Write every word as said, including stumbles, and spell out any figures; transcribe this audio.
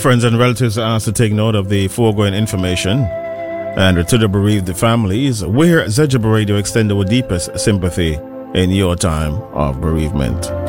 friends and relatives are asked to take note of the foregoing information. And to the bereaved families, we here at Zedjaba Radio extend our deepest sympathy in your time of bereavement.